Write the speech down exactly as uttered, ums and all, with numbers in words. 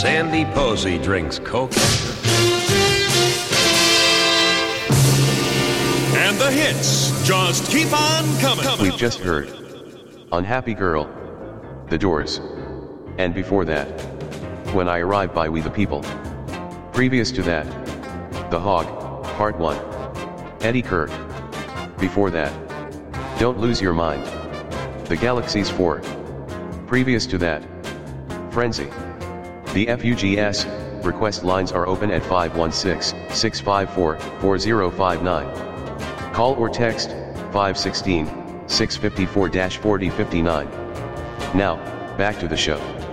Sandy Posey drinks Coke. And the hits just keep on coming. We've just heard Unhappy Girl, The Doors, and before that, When I Arrive by We the People. Previous to that, The Hog, Part one, Eddie Kirk. Before that, Don't Lose Your Mind, The Galaxies four. Previous to that, Frenzy. The F U G S request lines are open at five one six, six five four, four zero five nine. Call or text five one six, six five four, four zero five nine. Now, back to the show.